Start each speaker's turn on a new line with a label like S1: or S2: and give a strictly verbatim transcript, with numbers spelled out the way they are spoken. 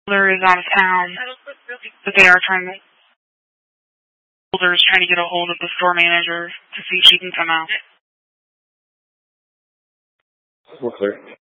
S1: Holder is out of town, but they are trying to. Holder is trying to get a hold of the store manager to see if she can come out.
S2: We're clear.